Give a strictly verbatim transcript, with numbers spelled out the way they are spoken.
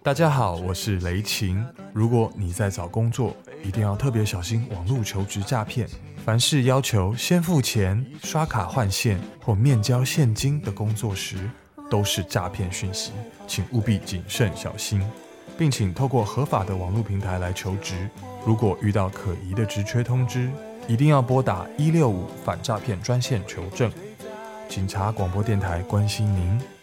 大家好，我是雷晴。如果你在找工作，一定要特别小心网络求职诈骗。凡是要求先付钱、刷卡换现或面交现金的工作时，都是诈骗讯息，请务必谨慎小心，并请透过合法的网络平台来求职。如果遇到可疑的职缺通知，一定要拨打一六五反诈骗专线求证。警察广播电台关心您。